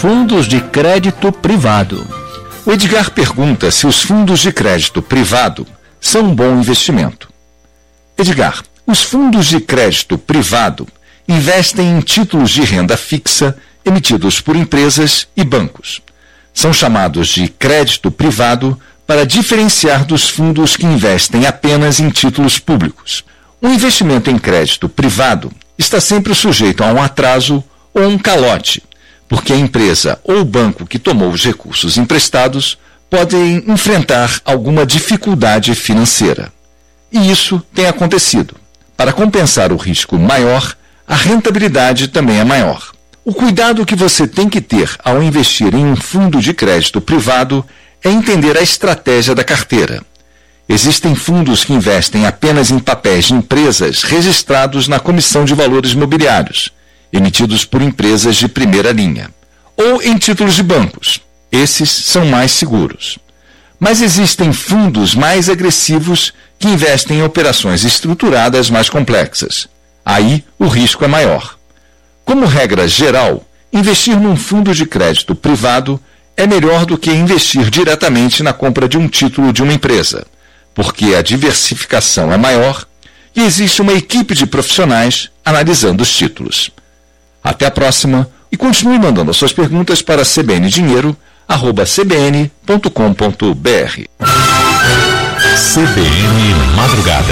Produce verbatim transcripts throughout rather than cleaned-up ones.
fundos de crédito privado. O Edgar pergunta se os fundos de crédito privado são um bom investimento. Edgar, os fundos de crédito privado investem em títulos de renda fixa emitidos por empresas e bancos. São chamados de crédito privado para diferenciar dos fundos que investem apenas em títulos públicos. O investimento em crédito privado está sempre sujeito a um atraso ou um calote, porque a empresa ou o banco que tomou os recursos emprestados podem enfrentar alguma dificuldade financeira. E isso tem acontecido. Para compensar o risco maior, a rentabilidade também é maior. O cuidado que você tem que ter ao investir em um fundo de crédito privado é entender a estratégia da carteira. Existem fundos que investem apenas em papéis de empresas registrados na Comissão de Valores Mobiliários, emitidos por empresas de primeira linha, ou em títulos de bancos. Esses são mais seguros. Mas existem fundos mais agressivos que investem em operações estruturadas mais complexas. Aí o risco é maior. Como regra geral, investir num fundo de crédito privado é melhor do que investir diretamente na compra de um título de uma empresa, porque a diversificação é maior e existe uma equipe de profissionais analisando os títulos. Até a próxima e continue mandando suas perguntas para c b n dinheiro arroba c b n ponto com ponto b r. C B N Madrugada.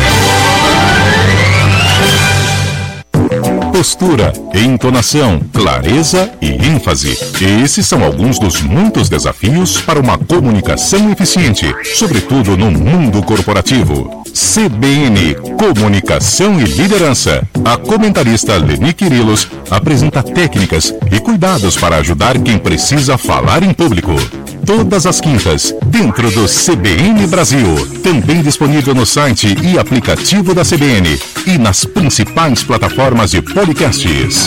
Postura, entonação, clareza e ênfase. Esses são alguns dos muitos desafios para uma comunicação eficiente, sobretudo no mundo corporativo. C B N Comunicação e Liderança. A comentarista Leni Quirilos apresenta técnicas e cuidados para ajudar quem precisa falar em público. Todas as quintas, dentro do C B N Brasil. Também disponível no site e aplicativo da C B N e nas principais plataformas de podcasts.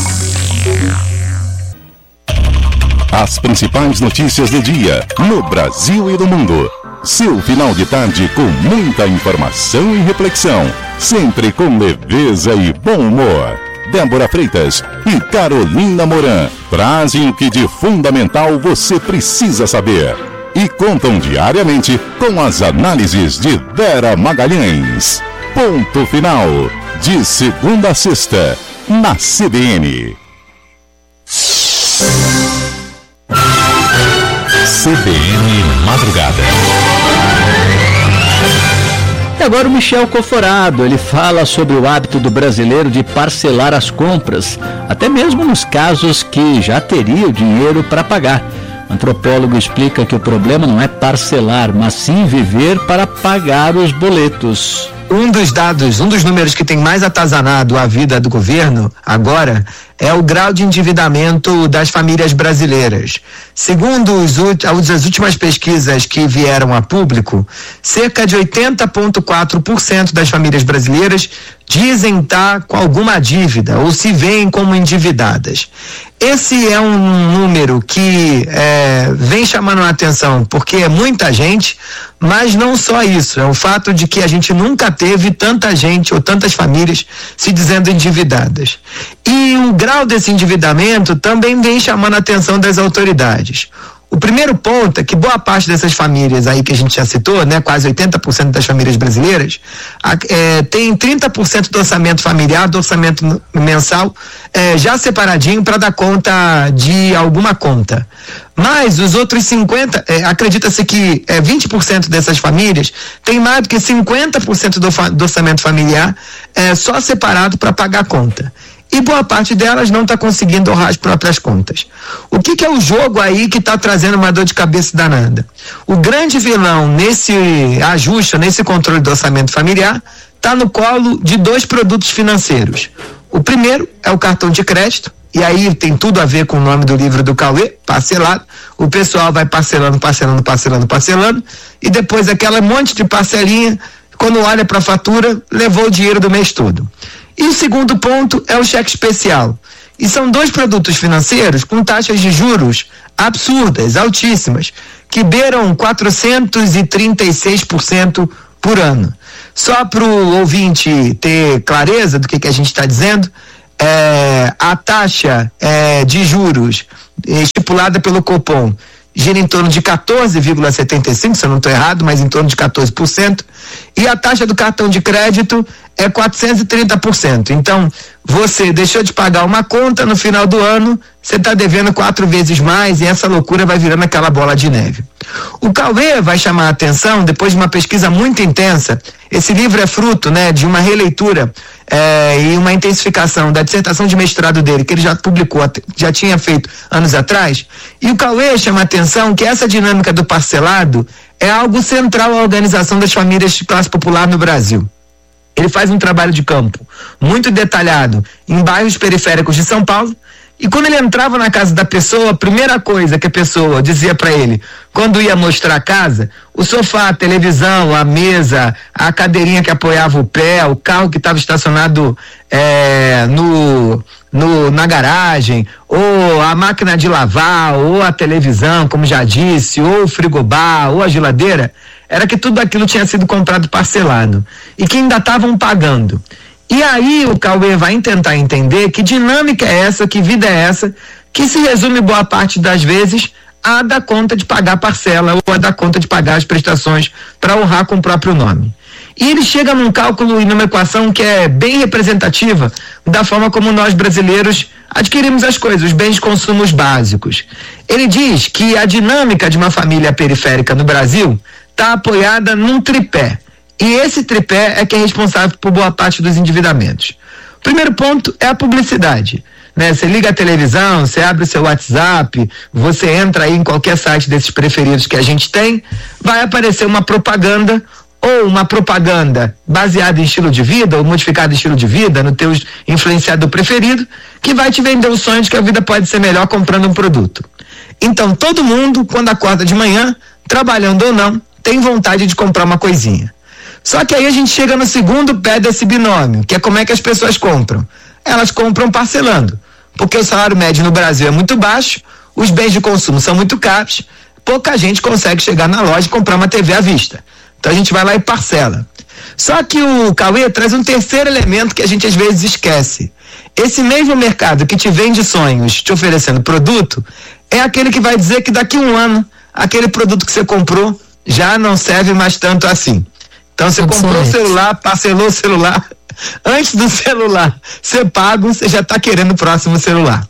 As principais notícias do dia, no Brasil e no mundo. Seu final de tarde com muita informação e reflexão, sempre com leveza e bom humor. Débora Freitas e Carolina Moran trazem o que de fundamental você precisa saber e contam diariamente com as análises de Vera Magalhães. Ponto final, de segunda a sexta, na C B N. C B N Madrugada. E agora o Michel Coforado, ele fala sobre o hábito do brasileiro de parcelar as compras, até mesmo nos casos que já teria o dinheiro para pagar. O antropólogo explica que o problema não é parcelar, mas sim viver para pagar os boletos. Um dos dados, um dos números que tem mais atazanado a vida do governo agora é o grau de endividamento das famílias brasileiras. Segundo os, as últimas pesquisas que vieram a público, cerca de oitenta vírgula quatro por cento das famílias brasileiras dizem estar com alguma dívida ou se veem como endividadas. Esse é um número que é, vem chamando a atenção porque é muita gente, mas não só isso, é o fato de que a gente nunca teve tanta gente ou tantas famílias se dizendo endividadas. E o grau desse endividamento também vem chamando a atenção das autoridades. O primeiro ponto é que boa parte dessas famílias aí que a gente já citou, né, quase oitenta por cento das famílias brasileiras, é, tem trinta por cento do orçamento familiar, do orçamento mensal, é, já separadinho para dar conta de alguma conta. Mas os outros cinquenta por cento, é, acredita-se que é, vinte por cento dessas famílias tem mais do que cinquenta por cento do, do orçamento familiar é, só separado para pagar a conta. E boa parte delas não está conseguindo honrar as próprias contas. O que, que é o jogo aí que está trazendo uma dor de cabeça danada? O grande vilão nesse ajuste, nesse controle do orçamento familiar, está no colo de dois produtos financeiros. O primeiro é o cartão de crédito, e aí tem tudo a ver com o nome do livro do Cauê, parcelado. O pessoal vai parcelando, parcelando, parcelando, parcelando, e depois aquela monte de parcelinha, quando olha para a fatura, levou o dinheiro do mês todo. E o segundo ponto é o cheque especial. E são dois produtos financeiros com taxas de juros absurdas, altíssimas, que beiram quatrocentos e trinta e seis por cento por ano. Só para o ouvinte ter clareza do que, que a gente está dizendo, é, a taxa é, de juros estipulada pelo Copom gira em torno de quatorze vírgula setenta e cinco por cento, se eu não estou errado, mas em torno de quatorze por cento, e a taxa do cartão de crédito é quatrocentos e trinta por cento. Então, você deixou de pagar uma conta, no final do ano, você está devendo quatro vezes mais, e essa loucura vai virando aquela bola de neve. O Cauê vai chamar a atenção, depois de uma pesquisa muito intensa. Esse livro é fruto, né, de uma releitura é, e uma intensificação da dissertação de mestrado dele, que ele já publicou, já tinha feito anos atrás. E o Cauê chama a atenção que essa dinâmica do parcelado é algo central à organização das famílias de classe popular no Brasil. Ele faz um trabalho de campo muito detalhado em bairros periféricos de São Paulo, e quando ele entrava na casa da pessoa, a primeira coisa que a pessoa dizia para ele, quando ia mostrar a casa, o sofá, a televisão, a mesa, a cadeirinha que apoiava o pé, o carro que estava estacionado é, no, no, na garagem, ou a máquina de lavar, ou a televisão, como já disse, ou o frigobar, ou a geladeira, era que tudo aquilo tinha sido comprado parcelado e que ainda estavam pagando. E aí o Cauê vai tentar entender que dinâmica é essa, que vida é essa, que se resume boa parte das vezes a dar conta de pagar a parcela ou a dar conta de pagar as prestações para honrar com o próprio nome. E ele chega num cálculo e numa equação que é bem representativa da forma como nós brasileiros adquirimos as coisas, os bens de consumo básicos. Ele diz que a dinâmica de uma família periférica no Brasil está apoiada num tripé. E esse tripé é que é responsável por boa parte dos endividamentos. O primeiro ponto é a publicidade. Né? Você liga a televisão, você abre o seu WhatsApp, você entra aí em qualquer site desses preferidos que a gente tem, vai aparecer uma propaganda, ou uma propaganda baseada em estilo de vida, ou modificada em estilo de vida, no teu influenciador preferido, que vai te vender o sonho de que a vida pode ser melhor comprando um produto. Então, todo mundo, quando acorda de manhã, trabalhando ou não, tem vontade de comprar uma coisinha. Só que aí a gente chega no segundo pé desse binômio, que é como é que as pessoas compram. Elas compram parcelando, porque o salário médio no Brasil é muito baixo, os bens de consumo são muito caros, pouca gente consegue chegar na loja e comprar uma T V à vista. Então a gente vai lá e parcela. Só que o Cauê traz um terceiro elemento que a gente às vezes esquece. Esse mesmo mercado que te vende sonhos, te oferecendo produto, é aquele que vai dizer que daqui a um ano, aquele produto que você comprou já não serve mais tanto assim. Então você comprou o celular, parcelou o celular, antes do celular ser pago, você já está querendo o próximo celular.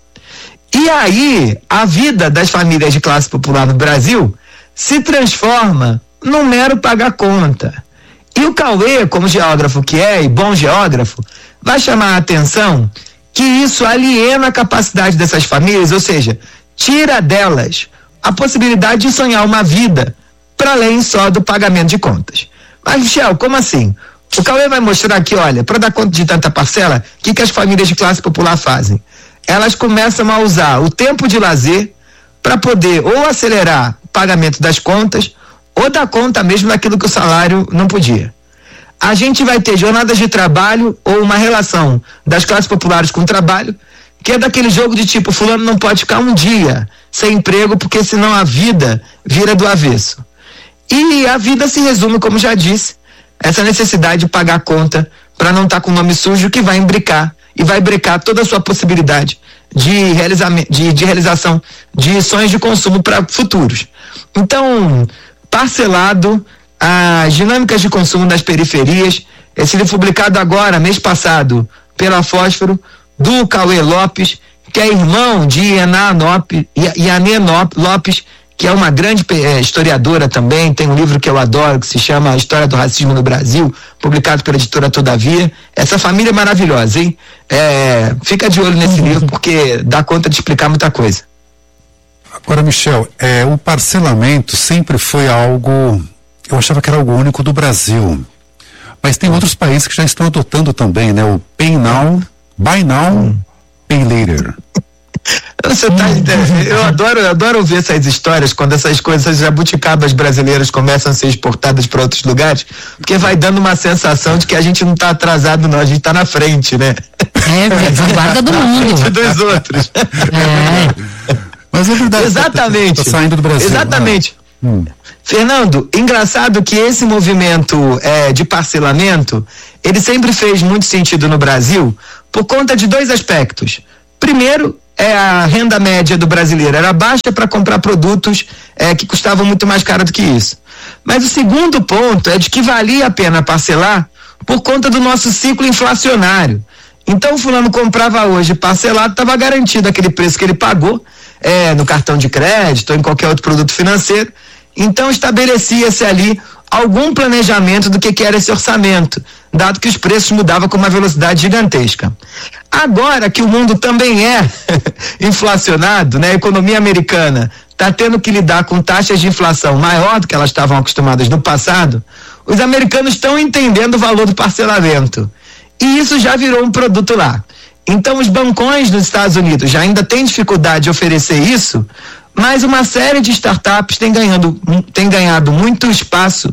E aí, a vida das famílias de classe popular no Brasil se transforma num mero pagar conta. E o Cauê, como geógrafo que é, e bom geógrafo, vai chamar a atenção que isso aliena a capacidade dessas famílias, ou seja, tira delas a possibilidade de sonhar uma vida para além só do pagamento de contas. Mas, Michel, como assim? O Cauê vai mostrar aqui, olha, para dar conta de tanta parcela, o que, que as famílias de classe popular fazem? Elas começam a usar o tempo de lazer para poder ou acelerar o pagamento das contas ou dar conta mesmo daquilo que o salário não podia. A gente vai ter jornadas de trabalho ou uma relação das classes populares com o trabalho, que é daquele jogo de tipo, fulano não pode ficar um dia sem emprego porque senão a vida vira do avesso. E a vida se resume, como já disse, essa necessidade de pagar a conta para não estar tá com o nome sujo, que vai imbricar e vai brecar toda a sua possibilidade de, realiza, de, de realização de sonhos de consumo para futuros. Então, parcelado, as dinâmicas de consumo das periferias, esse livro publicado agora, mês passado, pela Fósforo, do Cauê Lopes, que é irmão de Ianê Lopes, que é uma grande é, historiadora também, tem um livro que eu adoro, que se chama A História do Racismo no Brasil, publicado pela editora Todavia. Essa família é maravilhosa, hein? É, fica de olho nesse uhum. livro, porque dá conta de explicar muita coisa. Agora, Michel, é, o parcelamento sempre foi algo, eu achava que era algo único do Brasil, mas tem outros países que já estão adotando também, né? O Pay Now, Buy Now, uhum. Pay Later. Você tá, eu adoro, eu adoro ouvir essas histórias quando essas coisas, essas jabuticabas brasileiras começam a ser exportadas para outros lugares, porque vai dando uma sensação de que a gente não está atrasado não, a gente está na frente, né? É, vanguarda do mundo. Frente dos outros. É. Mas é verdade. Exatamente. Tá, tá saindo do Brasil. Exatamente. Ah. Hum. Fernando, engraçado que esse movimento é, de parcelamento, ele sempre fez muito sentido no Brasil por conta de dois aspectos. Primeiro, é, a renda média do brasileiro era baixa para comprar produtos é, que custavam muito mais caro do que isso. Mas o segundo ponto é de que valia a pena parcelar por conta do nosso ciclo inflacionário. Então o fulano comprava hoje parcelado, estava garantido aquele preço que ele pagou é, no cartão de crédito ou em qualquer outro produto financeiro. Então estabelecia-se ali algum planejamento do que, que era esse orçamento, dado que os preços mudavam com uma velocidade gigantesca. Agora que o mundo também é inflacionado, né? A economia americana está tendo que lidar com taxas de inflação maior do que elas estavam acostumadas no passado, os americanos estão entendendo o valor do parcelamento. E isso já virou um produto lá. Então os bancões nos Estados Unidos já ainda têm dificuldade de oferecer isso, mas uma série de startups tem, ganhando, tem ganhado muito espaço,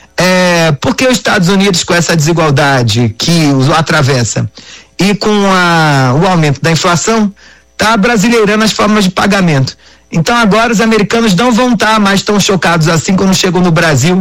é, porque os Estados Unidos, com essa desigualdade que o atravessa e com a, o aumento da inflação, está brasileirando as formas de pagamento. Então agora os americanos não vão estar mais tão chocados assim quando chegam no Brasil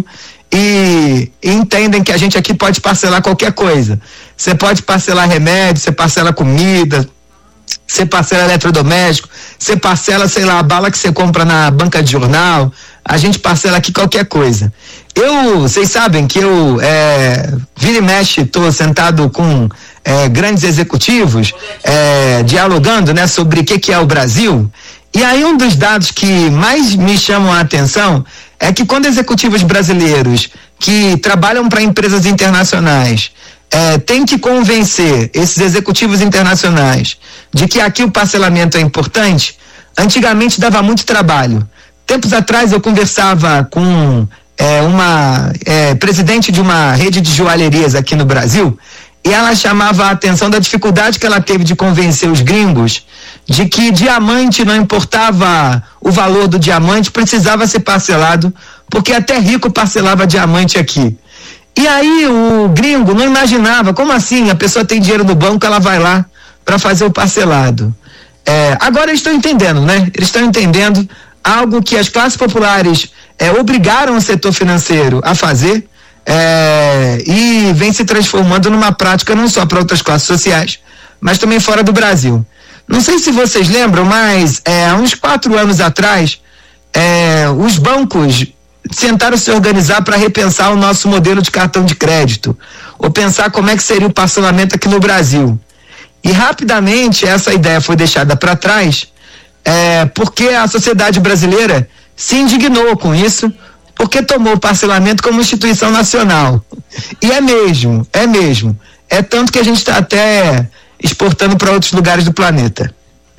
e, e entendem que a gente aqui pode parcelar qualquer coisa. Você pode parcelar remédio, você parcela comida, você parcela eletrodoméstico, você parcela, sei lá, a bala que você compra na banca de jornal, a gente parcela aqui qualquer coisa. Eu, vocês sabem que eu, é, vira e mexe, estou sentado com é, grandes executivos, é, dialogando, né, sobre o que, que é o Brasil, e aí um dos dados que mais me chamam a atenção é que quando executivos brasileiros que trabalham para empresas internacionais É, tem que convencer esses executivos internacionais de que aqui o parcelamento é importante, antigamente dava muito trabalho. Tempos atrás eu conversava com é, uma é, presidente de uma rede de joalherias aqui no Brasil, e ela chamava a atenção da dificuldade que ela teve de convencer os gringos de que diamante não importava o valor do diamante, precisava ser parcelado, porque até rico parcelava diamante aqui. E aí o gringo não imaginava, como assim? A pessoa tem dinheiro no banco, ela vai lá para fazer o parcelado. É, agora eles estão entendendo, né? Eles estão entendendo algo que as classes populares é, obrigaram o setor financeiro a fazer é, e vem se transformando numa prática não só para outras classes sociais, mas também fora do Brasil. Não sei se vocês lembram, mas é, há uns quatro anos atrás, é, os bancos tentaram se organizar para repensar o nosso modelo de cartão de crédito, ou pensar como é que seria o parcelamento aqui no Brasil. E rapidamente essa ideia foi deixada para trás, é, porque a sociedade brasileira se indignou com isso, porque tomou o parcelamento como instituição nacional. E é mesmo, é mesmo. É tanto que a gente está até exportando para outros lugares do planeta.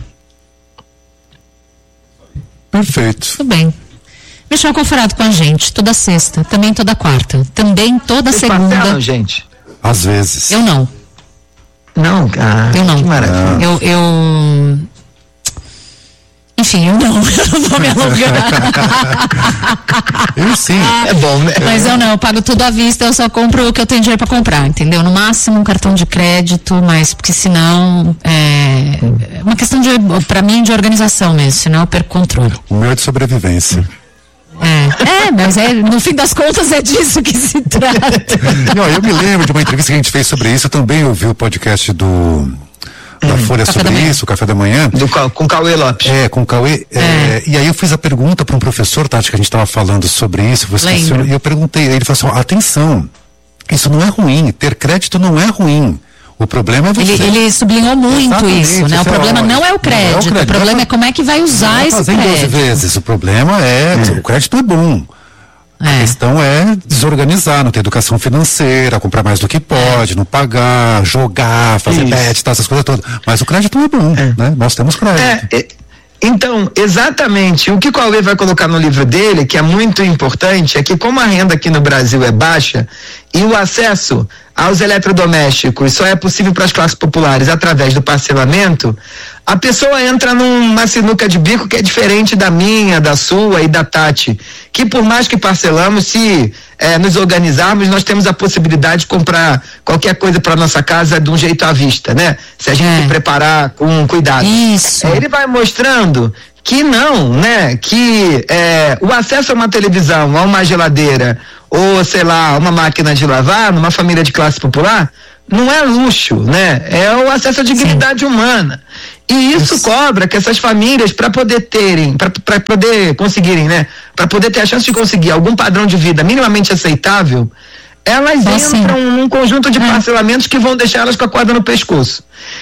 Perfeito. Tudo bem. Michel Conforado com a gente, toda sexta, também toda quarta, também toda Vocês segunda. parcelam, gente? Às vezes. Eu não. Não, cara. Eu não. Que maravilha. Eu, eu... Enfim, eu não. Eu não vou me alongar. Eu sim. É bom, né? Mas eu não, eu pago tudo à vista, eu só compro o que eu tenho dinheiro pra comprar, entendeu? No máximo um cartão de crédito, mas porque senão é, é uma questão de, pra mim, de organização mesmo, senão eu perco controle. O meu é de sobrevivência. É, é, mas é, no fim das contas é disso que se trata. Não, eu me lembro de uma entrevista que a gente fez sobre isso, eu também ouvi o podcast do da hum, Folha sobre isso, o Café da Manhã. Do, com o Cauê Lopes. É, com o Cauê. É. É, e aí eu fiz a pergunta para um professor, Tati, que a gente estava falando sobre isso, você e eu perguntei, ele falou assim, atenção, isso não é ruim, ter crédito não é ruim. O problema é você. Ele, ele sublinhou muito Exatamente, isso, né? O problema não é o crédito, é o, crédito. o problema é como é que vai usar esse crédito. doze vezes. O problema é, é. o crédito é bom. É. A questão é desorganizar, não ter educação financeira, comprar mais do que pode, é. não pagar, jogar, fazer bet, tá, essas coisas todas. Mas o crédito é bom, é. né? Nós temos crédito. É, então, exatamente, o que o Cauê vai colocar no livro dele, que é muito importante, é que como a renda aqui no Brasil é baixa e o acesso aos eletrodomésticos só é possível para as classes populares através do parcelamento, a pessoa entra numa sinuca de bico que é diferente da minha, da sua e da Tati, que por mais que parcelamos, se é, nos organizarmos, nós temos a possibilidade de comprar qualquer coisa para nossa casa de um jeito à vista, né? Se a gente é. se preparar com cuidado. Isso. É, ele vai mostrando que não, né? Que é, o acesso a uma televisão, a uma geladeira, ou sei lá, uma máquina de lavar, numa família de classe popular, não é luxo, né? É o acesso à dignidade Sim. humana. E isso, isso cobra que essas famílias, para poder terem, para poder conseguirem, né? Para poder ter a chance de conseguir algum padrão de vida minimamente aceitável, elas Sim. entram num conjunto de parcelamentos que vão deixar elas com a corda no pescoço.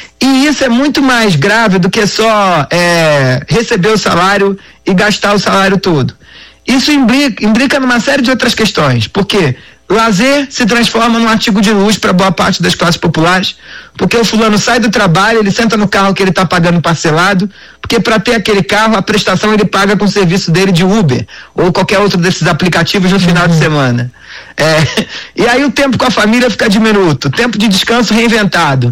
E isso é muito mais grave do que só é, receber o salário e gastar o salário todo. Isso imbrica, imbrica numa série de outras questões, porque lazer se transforma num artigo de luxo para boa parte das classes populares, porque o fulano sai do trabalho, ele senta no carro que ele está pagando parcelado, porque para ter aquele carro, a prestação ele paga com o serviço dele de Uber, ou qualquer outro desses aplicativos no final uhum. de semana. É, e aí o tempo com a família fica diminuto, tempo de descanso reinventado.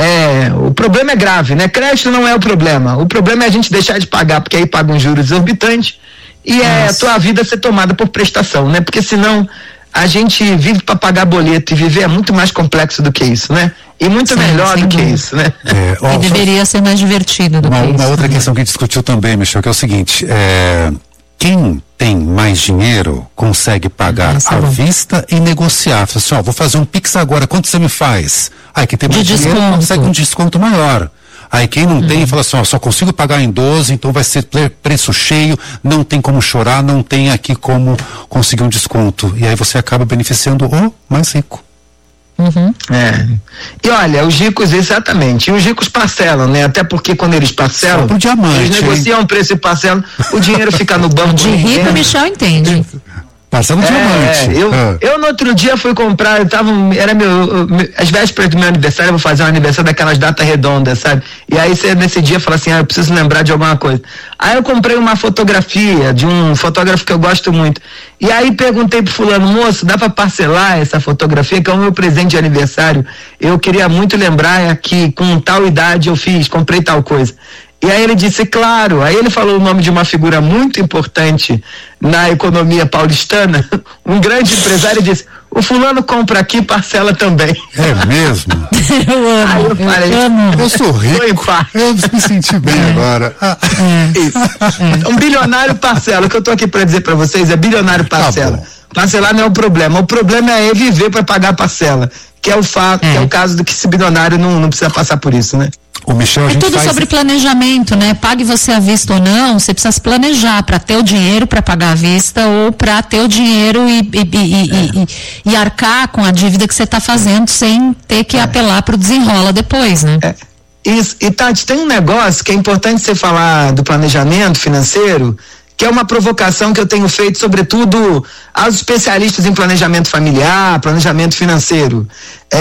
É, o problema é grave, né? Crédito não é o problema, o problema é a gente deixar de pagar, porque aí paga um juros exorbitantes, e é Nossa. a tua vida ser tomada por prestação, né? Porque senão a gente vive para pagar boleto, e viver é muito mais complexo do que isso, né? E muito Sim, melhor do que isso, né? É, ó, e deveria ser mais divertido do uma, que uma isso. Uma outra né? questão que a gente discutiu também, Michel, que é o seguinte, é, quem tem mais dinheiro consegue pagar ah, à vista e negociar. Fala assim, ó, vou fazer um Pix agora, quanto você me faz? Aí quem tem mais De dinheiro desconto. consegue um desconto maior. Aí quem não uhum. tem, fala assim, ó, só consigo pagar em doze, então vai ser preço cheio, não tem como chorar, não tem aqui como conseguir um desconto. E aí você acaba beneficiando o mais rico. Uhum. É. E olha, os ricos, exatamente, e os ricos parcelam, né? Até porque quando eles parcelam, pro diamante, eles negociam o preço e parcelam, o dinheiro fica no banco. De rico, o Michel entende. Parcela de diamante. É, eu, ah. eu no outro dia fui comprar, eu tava, era meu, meu, as vésperas do meu aniversário, eu vou fazer um aniversário daquelas datas redondas, sabe? E aí você nesse dia fala assim, ah, eu preciso lembrar de alguma coisa. Aí eu comprei uma fotografia de um fotógrafo que eu gosto muito. E aí perguntei pro fulano, moço, dá pra parcelar essa fotografia, que é o meu presente de aniversário? Eu queria muito lembrar que com tal idade eu fiz, comprei tal coisa. E aí ele disse, claro, aí ele falou o nome de uma figura muito importante na economia paulistana, um grande empresário, disse, o fulano compra aqui, parcela também. É mesmo? Eu amo, aí eu, falei, eu amo. Eu sou rico, eu me senti bem é. agora. Ah. É. Isso. É. Um bilionário parcela, o que eu tô aqui para dizer para vocês é bilionário parcela. Tá, parcelar não é o problema, o problema é viver para pagar a parcela, que é o fato, é. que é o caso do que esse bilionário não, não precisa passar por isso, né? O Michel, é tudo faz... sobre planejamento, né? Pague você à vista ou não, você precisa se planejar para ter o dinheiro para pagar à vista ou para ter o dinheiro e, e, e, é. e, e, e arcar com a dívida que você está fazendo sem ter que é. apelar para o desenrola depois, né? É. Isso. E Tati, tem um negócio que é importante você falar do planejamento financeiro, que é uma provocação que eu tenho feito, sobretudo aos especialistas em planejamento familiar, planejamento financeiro.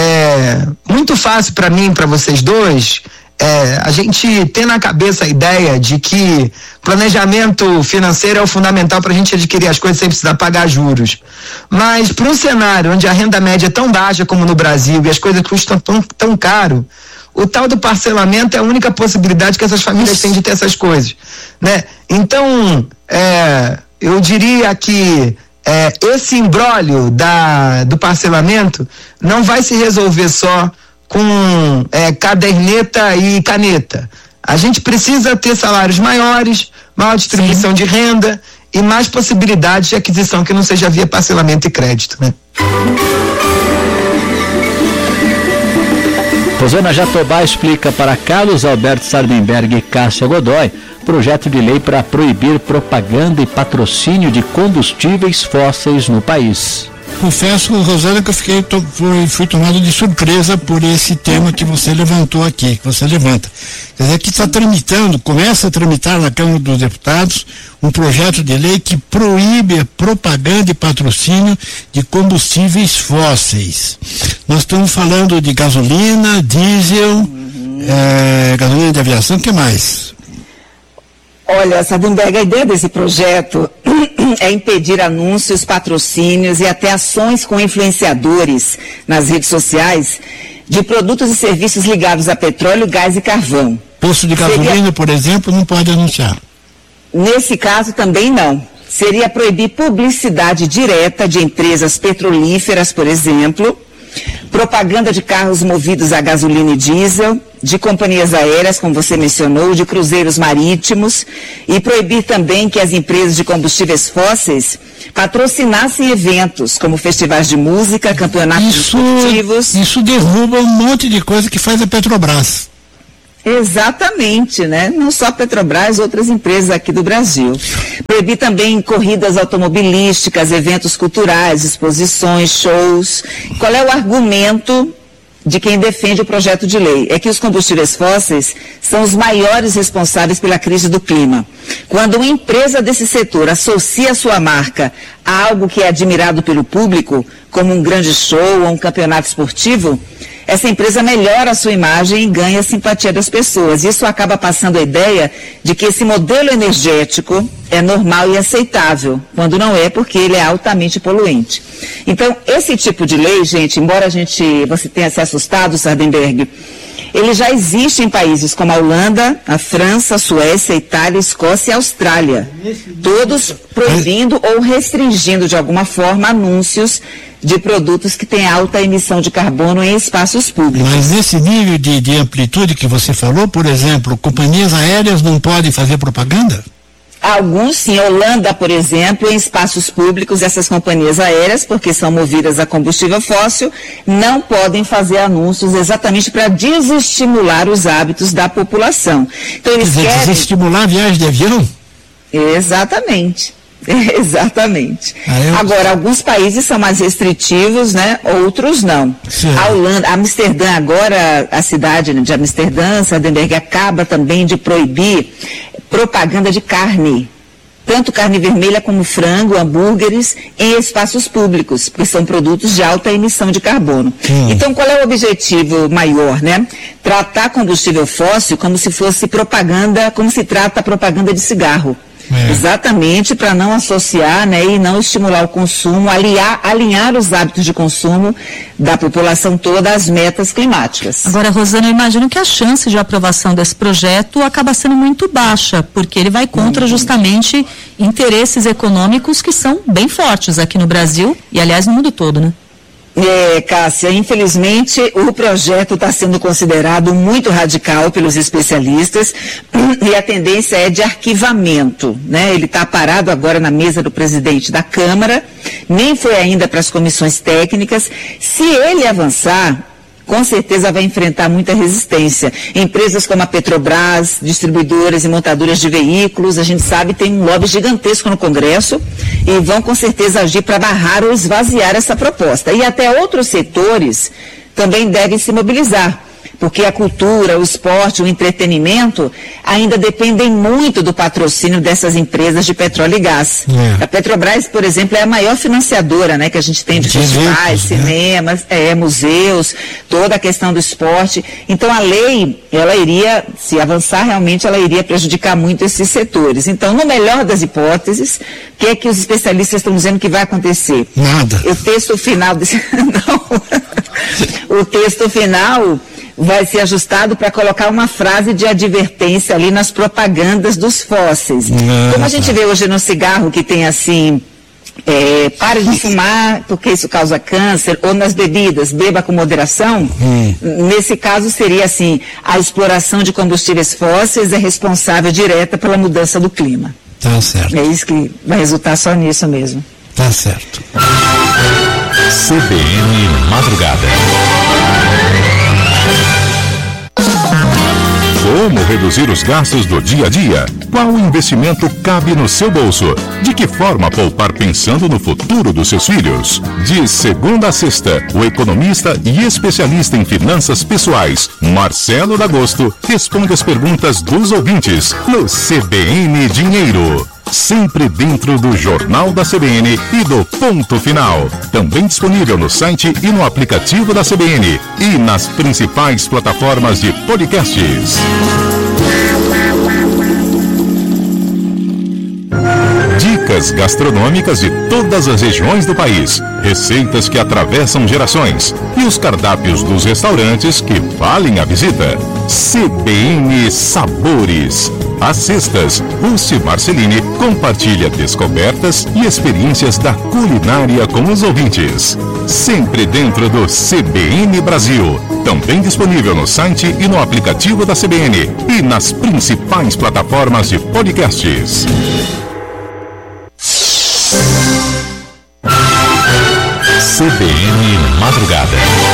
É muito fácil para mim, para vocês dois, é, a gente ter na cabeça a ideia de que planejamento financeiro é o fundamental para a gente adquirir as coisas sem precisar pagar juros. Mas para um cenário onde a renda média é tão baixa como no Brasil e as coisas custam tão, tão caro, o tal do parcelamento é a única possibilidade que essas famílias têm de ter essas coisas, né? Então, é, eu diria que é, esse imbróglio da, do parcelamento não vai se resolver só com é, caderneta e caneta. A gente precisa ter salários maiores, maior distribuição Sim. de renda e mais possibilidades de aquisição que não seja via parcelamento e crédito, né? Rosana Jatobá explica para Carlos Alberto Sardenberg e Cássia Godoy projeto de lei para proibir propaganda e patrocínio de combustíveis fósseis no país. Confesso, Rosana, que eu fiquei, to, fui, fui tomado de surpresa por esse tema que você levantou aqui, que você levanta. Quer dizer, que está tramitando, começa a tramitar na Câmara dos Deputados um projeto de lei que proíbe a propaganda e patrocínio de combustíveis fósseis. Nós estamos falando de gasolina, diesel, uhum. é, gasolina de aviação, o que mais? Olha, Sardenberg, a ideia desse projeto é impedir anúncios, patrocínios e até ações com influenciadores nas redes sociais de produtos e serviços ligados a petróleo, gás e carvão. Posto de gasolina, Seria... por exemplo, não pode anunciar. Nesse caso também não. Seria proibir publicidade direta de empresas petrolíferas, por exemplo, propaganda de carros movidos a gasolina e diesel, de companhias aéreas, como você mencionou, de cruzeiros marítimos, e proibir também que as empresas de combustíveis fósseis patrocinassem eventos, como festivais de música, campeonatos isso, esportivos. Isso derruba um monte de coisa que faz a Petrobras. Exatamente, né? Não só a Petrobras, outras empresas aqui do Brasil. Proibir também corridas automobilísticas, eventos culturais, exposições, shows. Qual é o argumento de quem defende o projeto de lei? É que os combustíveis fósseis são os maiores responsáveis pela crise do clima. Quando uma empresa desse setor associa sua marca a algo que é admirado pelo público, como um grande show ou um campeonato esportivo, essa empresa melhora a sua imagem e ganha a simpatia das pessoas. Isso acaba passando a ideia de que esse modelo energético é normal e aceitável, quando não é, porque ele é altamente poluente. Então, esse tipo de lei, gente, embora a gente, você tenha se assustado, Sardenberg, ele já existe em países como a Holanda, a França, a Suécia, a Itália, a Escócia e a Austrália. Todos proibindo ou restringindo de alguma forma anúncios de produtos que têm alta emissão de carbono em espaços públicos. Mas nesse nível de, de amplitude que você falou, por exemplo, companhias aéreas não podem fazer propaganda? Alguns sim, Holanda, por exemplo, em espaços públicos, essas companhias aéreas, porque são movidas a combustível fóssil, não podem fazer anúncios exatamente para desestimular os hábitos da população. Então eles Quer dizer, querem... desestimular a viagem de avião? Exatamente. Exatamente. Ah, eu... Agora, alguns países são mais restritivos, né? Outros não. Sim. A Holanda, Amsterdã agora, a cidade de Amsterdã, Sardenberg, acaba também de proibir propaganda de carne. Tanto carne vermelha como frango, hambúrgueres, em espaços públicos, porque são produtos de alta emissão de carbono. Hum. Então, qual é o objetivo maior, né? Tratar combustível fóssil como se fosse propaganda, como se trata a propaganda de cigarro. É. Exatamente para não associar, né, e não estimular o consumo, aliar, alinhar os hábitos de consumo da população toda às metas climáticas. Agora, Rosana, eu imagino que a chance de aprovação desse projeto acaba sendo muito baixa, porque ele vai contra hum. justamente interesses econômicos que são bem fortes aqui no Brasil e, aliás, no mundo todo, né? É, Cássia, infelizmente o projeto está sendo considerado muito radical pelos especialistas e a tendência é de arquivamento, né? Ele está parado agora na mesa do presidente da Câmara, nem foi ainda para as comissões técnicas. Se ele avançar, com certeza vai enfrentar muita resistência. Empresas como a Petrobras, distribuidoras e montadoras de veículos, a gente sabe, tem um lobby gigantesco no Congresso e vão com certeza agir para barrar ou esvaziar essa proposta. E até outros setores também devem se mobilizar, porque a cultura, o esporte, o entretenimento ainda dependem muito do patrocínio dessas empresas de petróleo e gás. É. A Petrobras, por exemplo, é a maior financiadora, né, que a gente tem de, de festivais, eventos, cinemas, né? é, museus, toda a questão do esporte. Então a lei, ela iria, se avançar realmente, ela iria prejudicar muito esses setores. Então, no melhor das hipóteses, o que é que os especialistas estão dizendo que vai acontecer? Nada. O texto final desse... Não. O texto final vai ser ajustado para colocar uma frase de advertência ali nas propagandas dos fósseis. Nossa. Como a gente vê hoje no cigarro, que tem assim, é, pare de fumar porque isso causa câncer, ou nas bebidas, beba com moderação, hum. nesse caso seria assim, a exploração de combustíveis fósseis é responsável direta pela mudança do clima. Tá certo. É isso que vai resultar só nisso mesmo. Tá certo. C B N Madrugada. Como reduzir os gastos do dia a dia? Qual investimento cabe no seu bolso? De que forma poupar pensando no futuro dos seus filhos? De segunda a sexta, o economista e especialista em finanças pessoais, Marcelo D'Agosto, responde as perguntas dos ouvintes no C B N Dinheiro. Sempre dentro do Jornal da C B N e do Ponto Final. Também disponível no site e no aplicativo da C B N e nas principais plataformas de podcasts. Dicas gastronômicas de todas as regiões do país, receitas que atravessam gerações e os cardápios dos restaurantes que valem a visita. C B N Sabores. Às sextas, Lúcio Marcelini compartilha descobertas e experiências da culinária com os ouvintes. Sempre dentro do C B N Brasil. Também disponível no site e no aplicativo da C B N e nas principais plataformas de podcasts. C B N Madrugada.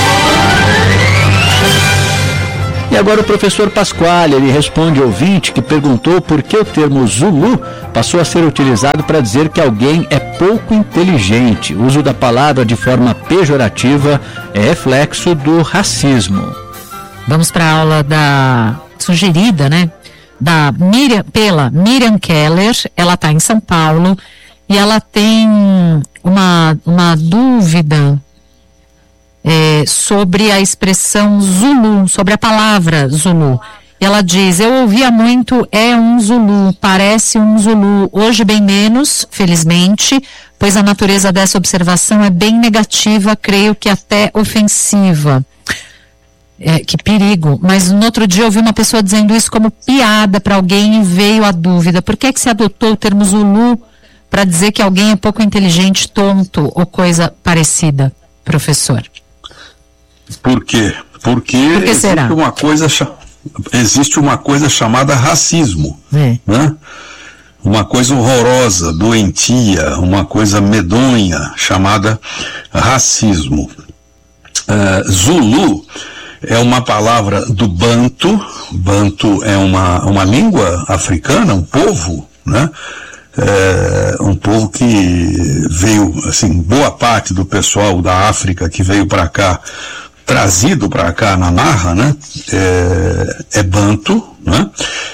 E agora o professor Pasquale, ele responde ao ouvinte que perguntou por que o termo Zulu passou a ser utilizado para dizer que alguém é pouco inteligente. O uso da palavra de forma pejorativa é reflexo do racismo. Vamos para a aula da sugerida, né? Da Miriam, pela Miriam Keller. Ela está em São Paulo e ela tem uma, uma dúvida É, sobre a expressão Zulu, sobre a palavra Zulu. Ela diz: eu ouvia muito, é um Zulu, parece um Zulu. Hoje bem menos, felizmente, pois a natureza dessa observação é bem negativa, creio que até ofensiva. É, que perigo. Mas no outro dia eu ouvi uma pessoa dizendo isso como piada para alguém e veio a dúvida: por que é que se adotou o termo Zulu para dizer que alguém é pouco inteligente, tonto ou coisa parecida, professor? Por quê? Porque Por que existe, será? uma coisa, existe uma coisa chamada racismo, é. né? Uma coisa horrorosa, doentia, uma coisa medonha chamada racismo. Uh, Zulu é uma palavra do Banto. Banto é uma, uma língua africana, um povo, né? É, um povo que veio, assim, boa parte do pessoal da África que veio para cá, trazido para cá na marra, né, é, é Banto, né,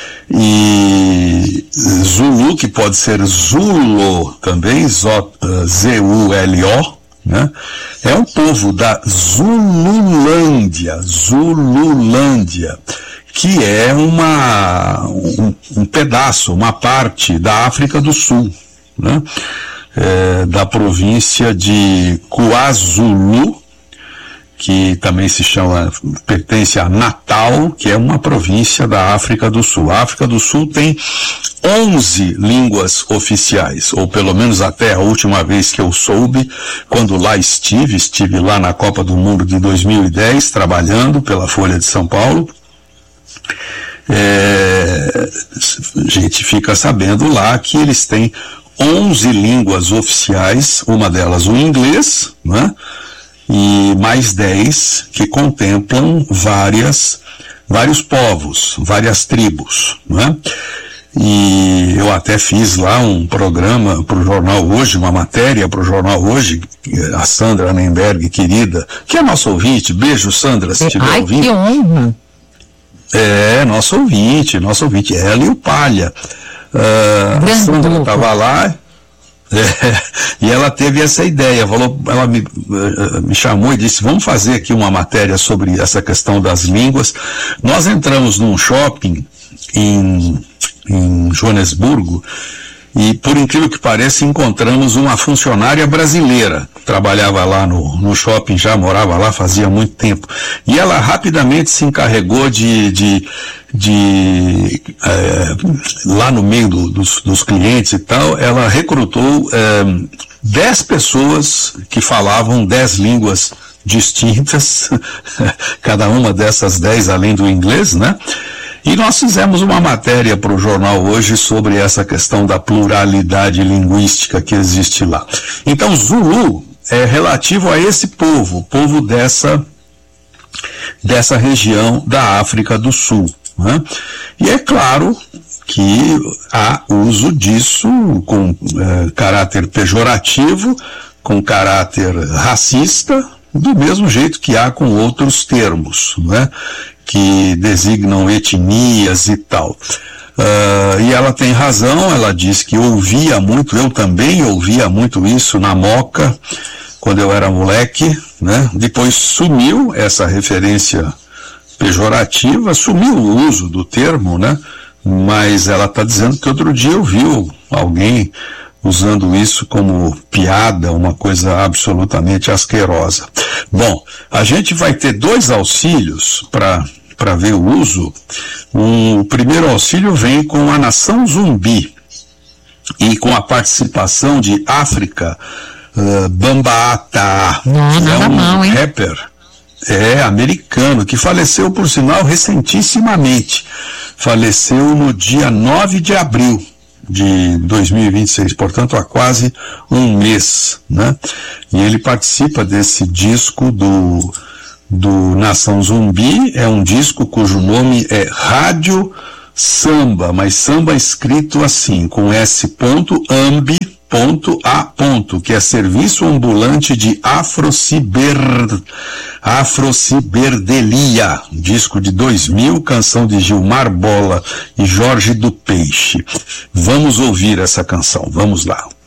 e Zulu, que pode ser Zulo também, Z U L O, né, é um povo da Zululândia, Zululândia, que é uma, um, um pedaço, uma parte da África do Sul, né, é, da província de KwaZulu, que também se chama, pertence a Natal, que é uma província da África do Sul. A África do Sul tem onze línguas oficiais, ou pelo menos até a última vez que eu soube, quando lá estive, estive lá na Copa do Mundo de dois mil e dez, trabalhando pela Folha de São Paulo. É, a gente fica sabendo lá que eles têm onze línguas oficiais, uma delas o inglês, né? E mais dez que contemplam várias, vários povos, várias tribos, né? E eu até fiz lá um programa para o Jornal Hoje, uma matéria para o Jornal Hoje, a Sandra Nemberg, querida, que é nossa ouvinte. Beijo, Sandra, se estiver Ai, ouvindo. que honra! É, nosso ouvinte, nosso ouvinte, ela e o Palha. Uh, a Sandra estava lá, é, e ela teve essa ideia, falou, ela me, me chamou e disse: vamos fazer aqui uma matéria sobre essa questão das línguas. Nós entramos num shopping em, em Joanesburgo e, por incrível que pareça, encontramos uma funcionária brasileira. Trabalhava lá no, no shopping, já morava lá fazia muito tempo. E ela rapidamente se encarregou de, de, de é, lá no meio do, dos, dos clientes e tal, ela recrutou é, dez pessoas que falavam dez línguas distintas, cada uma dessas dez além do inglês, né? E nós fizemos uma matéria para o Jornal Hoje sobre essa questão da pluralidade linguística que existe lá. Então, Zulu é relativo a esse povo, povo dessa, dessa região da África do Sul, né? E é claro que há uso disso com é, caráter pejorativo, com caráter racista, do mesmo jeito que há com outros termos, né, que designam etnias e tal. Uh, e ela tem razão, ela diz que ouvia muito, eu também ouvia muito isso na Moca, quando eu era moleque, né? Depois sumiu essa referência pejorativa, sumiu o uso do termo, né? Mas ela está dizendo que outro dia ouviu alguém usando isso como piada, uma coisa absolutamente asquerosa. Bom, a gente vai ter dois auxílios para para ver o uso, um, o primeiro auxílio vem com a Nação Zumbi e com a participação de África uh, Bambaataa, Não, que é um mal, hein? rapper é, americano, que faleceu, por sinal, recentissimamente. Faleceu no dia nove de abril de dois mil e vinte e seis, portanto há quase um mês, né? E ele participa desse disco do, do Nação Zumbi. É um disco cujo nome é Rádio Samba, mas samba escrito assim, com S ambi A, que é Serviço Ambulante de Afrociber, Afrociberdelia, disco de dois mil, canção de Gilmar Bola e Jorge do Peixe. Vamos ouvir essa canção, vamos lá.